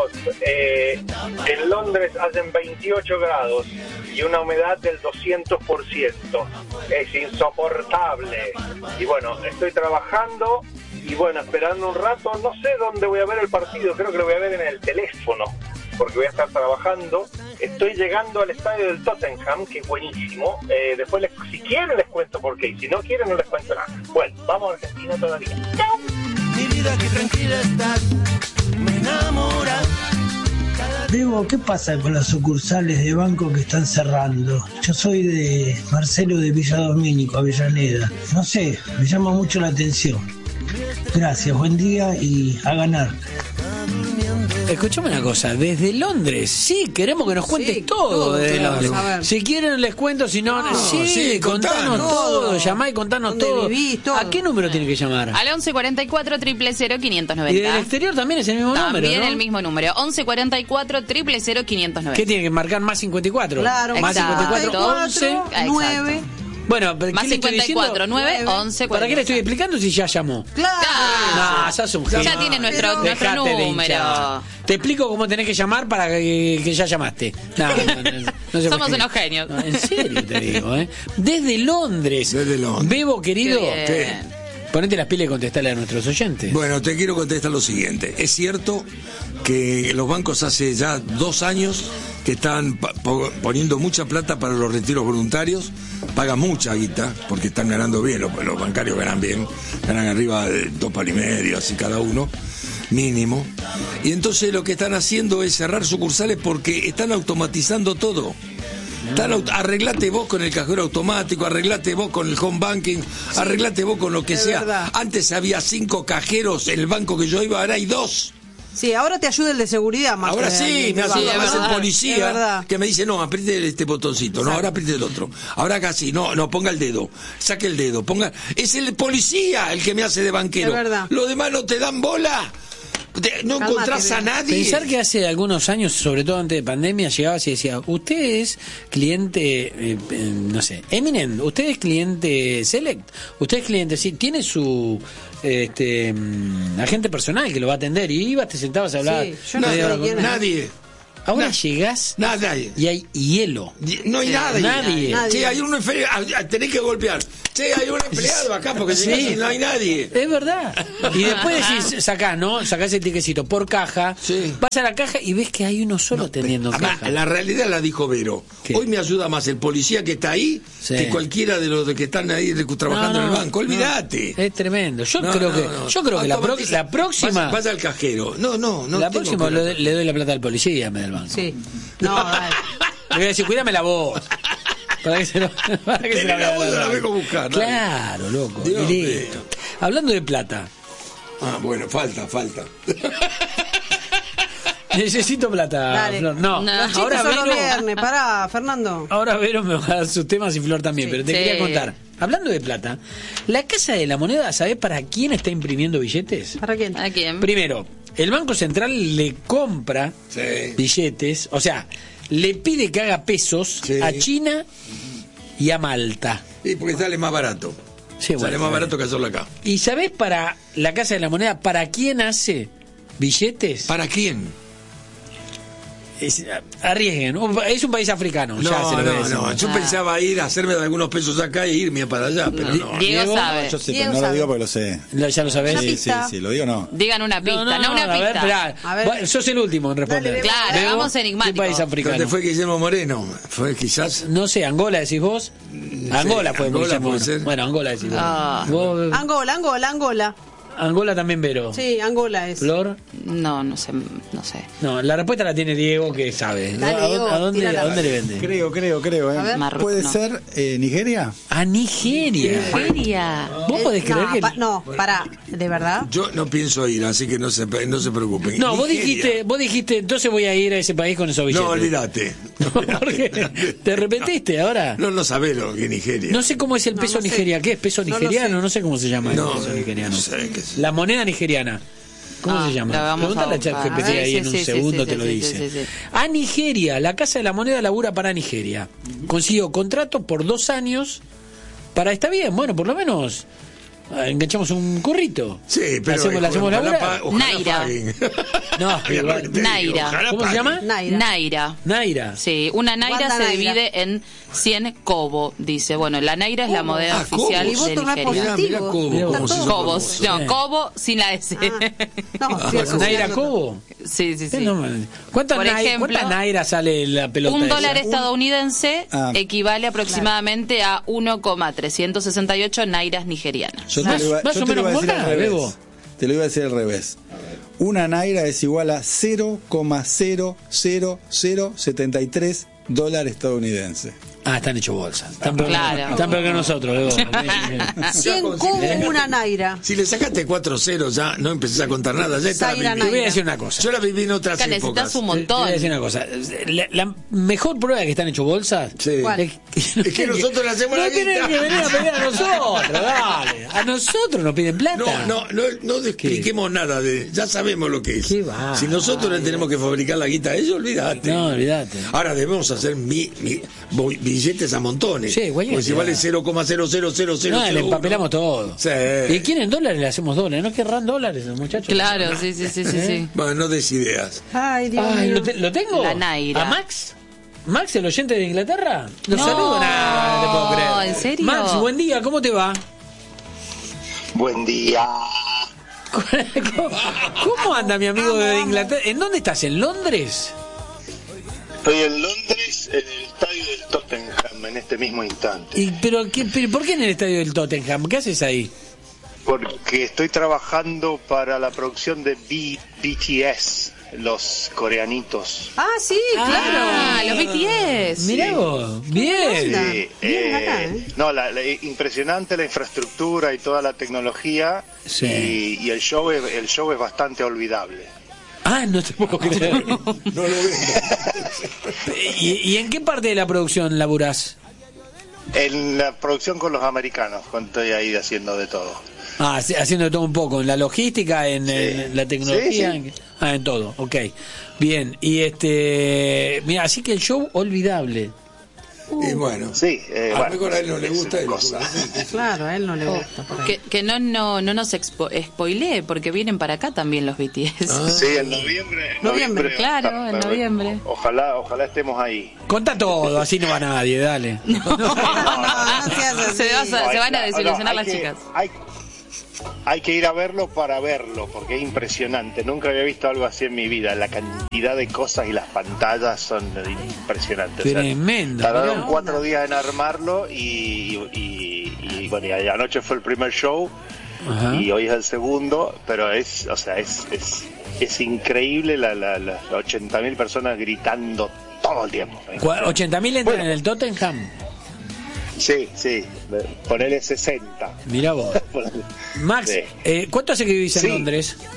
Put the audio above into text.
Scott, en Londres hacen 28 grados y una humedad del 200%. Es insoportable. Y bueno, estoy trabajando y bueno, esperando un rato. No sé dónde voy a ver el partido, creo que lo voy a ver en el teléfono, porque voy a estar trabajando. Estoy llegando al estadio del Tottenham, que es buenísimo. Después, si quieren, les cuento por qué. Y si no quieren, no les cuento nada. Bueno, vamos a Argentina todavía. ¡Chao! Mi vida, que tranquila estás, me enamora. Debo, ¿qué pasa con las sucursales de banco que están cerrando? Yo soy de Marcelo de Villa Domínico, Avellaneda. No sé, me llama mucho la atención. Gracias, buen día y a ganar. Escuchame una cosa, desde Londres, sí, queremos que nos cuentes todo desde Londres. Si quieren les cuento, si no, sí, contanos todo, llamá y contanos todo. ¿A qué número tiene que llamar? Al 1144 000 590. Y del exterior también es el mismo número, ¿no? También el mismo número, 1144 000 590. ¿Qué tiene que marcar? Más 54. Claro, más 54, 11, 9. Bueno, pero más 54, 9, 11, ¿para qué le estoy explicando si ya llamó? Claro. No, sos un genio. Ya tiene nuestro número. Te explico cómo tenés que llamar para que ya llamaste. No somos unos genios. No, en serio te digo, Desde Londres. Bebo, querido, ponete las pilas y contestarle a nuestros oyentes. Bueno, te quiero contestar lo siguiente. Es cierto que los bancos hace ya 2 años que están poniendo mucha plata para los retiros voluntarios, pagan mucha guita, porque están ganando bien, los bancarios ganan bien, ganan arriba de 2 palos y medio, así cada uno, mínimo. Y entonces lo que están haciendo es cerrar sucursales porque están automatizando todo. Arreglate vos con el cajero automático, arreglate vos con el home banking, arreglate vos con lo que sea. Verdad. Antes había 5 cajeros en el banco que yo iba, ahora hay 2. Sí, ahora te ayuda el de seguridad más. Ahora sí, me ayuda más el policía que me dice, no, apriete este botoncito, no, ahora apriete el otro. Ahora acá sí, no, ponga el dedo, saque el dedo, es el policía el que me hace de banquero. Es verdad. Los demás no te dan bola. No encontrás a nadie. Pensar que hace algunos años, sobre todo antes de pandemia, llegabas y decía, usted es cliente, no sé, Eminent, usted es cliente Select, usted es cliente, sí, tiene su agente personal que lo va a atender, y ibas, te sentabas a hablar. Sí, yo no sé quién es. Nadie. Ahora llegás y hay hielo. No hay nadie. Nadie. Che, hay un tenés que golpear. Che, hay un empleado acá porque si no hay nadie. Es verdad. Y después decís, sacás el tiquecito por caja, vas a la caja y ves que hay uno solo atendiendo caja. La realidad la dijo Vero. ¿Qué? Hoy me ayuda más el policía que está ahí que cualquiera de los que están ahí trabajando en el banco. Olvídate. Es tremendo. Yo creo que la próxima vas al cajero. No. La próxima le doy la plata al policía, me da el banco. Sí. No, dale. Le voy a decir, cuídame la voz. Para que se la vengo a buscar. Claro, loco. Dios Y listo. Hablando de plata. Bueno, falta. Necesito plata, Dale. Flor. No. Los Ahora chistes son los Vero, viernes. Pará, Fernando. ahora Vero me va a dar sus temas y Flor también, pero te quería contar. Hablando de plata, la Casa de la Moneda, ¿sabés para quién está imprimiendo billetes? ¿Para quién? ¿A quién? Primero, el Banco Central le compra billetes, o sea, le pide que haga pesos a China y a Malta. Sí, porque sale más barato. Sale más barato que hacerlo acá. ¿Y sabés para la Casa de la Moneda para quién hace billetes? ¿Para quién? Arriesguen, es un país africano. Yo pensaba ir a hacerme de algunos pesos acá e irme para allá, pero no. Diego sabe. Yo sé, pero no lo digo porque lo sé. ¿Ya lo sabés? Sí, lo digo no. Digan una pista, no una pista. A ver. Sos el último en responder. Claro, hagamos enigmático. ¿Qué país africano? ¿Dónde fue Guillermo Moreno? ¿Fue quizás? No sé, ¿Angola decís vos? Angola fue Angola puede ser. Bueno, Angola decís vos. ¿Vos? Angola. Angola también, Vero. Sí, Angola es. ¿Flor? No sé. No, la respuesta la tiene Diego, que sabe. Dale, Diego, ¿A dónde le vende? Creo. A ver. ¿Puede ser Nigeria? A Nigeria. ¿Vos podés creer que...? Pará, ¿de verdad? Yo no pienso ir, así que no se preocupen. No, vos Nigeria. dijiste, entonces voy a ir a ese país con esos billetes. No, olvídate. ¿Por qué? ¿Te arrepentiste ahora? No sabés lo que es Nigeria. No sé cómo es el peso Nigeria. ¿Qué es peso nigeriano? No sé cómo se llama el peso nigeriano. No sé qué es. La moneda nigeriana. ¿Cómo se llama? Pregúntale a ChatGPT ahí en un segundo, te lo dice. Sí. A Nigeria, la Casa de la Moneda labura para Nigeria. Consiguió contrato por 2 años para, está bien, bueno, por lo menos enganchamos un currito. Sí, pero ¿La hacemos laburar? Naira. No, Naira. ¿Cómo se llama? Naira. Sí, una Naira se divide en 100 kobo, dice. Bueno, la Naira es la moneda oficial de Nigeria. Mirá Kobos. No, kobo sin la S. ¿Naira kobo? Sí. ¿Cuántas Por ejemplo, Naira sale la pelota? Un dólar estadounidense equivale aproximadamente a 1,368 nairas nigerianas. Yo te lo iba a decir al revés. Te lo iba a decir al revés. Una naira es igual a 0,00073 dólares estadounidenses. Están hechos bolsa. Están peor que nosotros. 100 cubos, una naira. Si le sacaste 4 ceros ya no empecés a contar nada. Ya está. Te voy a decir una cosa. Yo la viví en otras épocas. Necesitas un montón. Te voy a decir una cosa. La mejor prueba de que están hechos bolsas es que nosotros le hacemos la guita. No tienen que venir a pedir a nosotros, dale. A nosotros nos piden plata. No expliquemos nada ya sabemos lo que es. Si nosotros le tenemos que fabricar la guita a ellos, olvídate. No, olvídate. Ahora debemos hacer billetes a montones. Sí, güey. Porque si vale 0,00000. No, le empapelamos todo. Sí. ¿Y quieren dólares? Le hacemos dólares. ¿No querrán dólares los muchachos? Claro, sí. Bueno, no des ideas. Ay, Dios mío. ¿Lo tengo? La Naira. ¿A Max? ¿Max, el oyente de Inglaterra? Lo saludo. No te puedo creer. ¿En serio? Max, buen día. ¿Cómo te va? Buen día. ¿Cómo anda mi amigo de Inglaterra? ¿En dónde estás? ¿En Londres? Estoy en Londres, en el estadio del Tottenham, en este mismo instante. ¿Pero por qué en el estadio del Tottenham? ¿Qué haces ahí? Porque estoy trabajando para la producción de BTS, los coreanitos. Sí, claro. Los BTS. Mirá vos, bien. Bien acá, No, impresionante la infraestructura y toda la tecnología. Sí. Y el show es bastante olvidable. No te puedo creer. No lo veo. ¿Y en qué parte de la producción laburás? En la producción con los americanos, cuando estoy ahí haciendo de todo. Haciendo de todo un poco, en la logística, en la tecnología, sí. En todo, ok. Bien, y mira, así que el show olvidable. Y bueno, a mejor a él no le gusta Claro, a él no le gusta. Que no nos spoilee, porque vienen para acá también los BTS. Sí, en noviembre. Claro, en noviembre. Ojalá estemos ahí. Contá todo, así no va nadie, dale. Se van a desilusionar las chicas. Hay que ir a verlo para verlo, porque es impresionante. Nunca había visto algo así en mi vida. La cantidad de cosas y las pantallas son impresionantes. Tremendo. Tardaron 4 días en armarlo y bueno, y anoche fue el primer show. Ajá. Y hoy es el segundo, pero es increíble las 80.000 personas gritando todo el tiempo. 80.000 entran en el Tottenham. Sí, ponele 60. Mirá vos. Max, ¿cuánto hace que vivís en Londres?